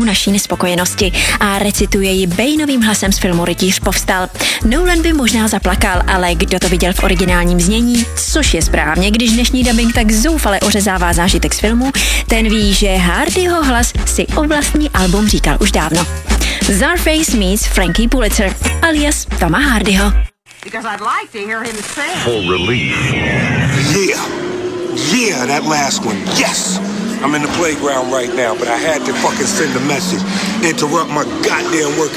naší nespokojenosti a recituje ji Baneovým hlasem z filmu Rytíř povstal. Nolan by možná zaplakal, ale kdo to viděl v originálním znění, což je správně, když dnešní dubbing tak zoufale ořezává zážitek z filmu, ten ví, že Hardyho hlas si o vlastní album říkal už dávno. Czarface meets Frankie Pulitzer, alias Toma Hardyho. Because I'd like to hear him sing. Full relief. Yeah, that last one, yes! I'm in the playground right now, but I had to fucking send a message. Interrupt my goddamn workout.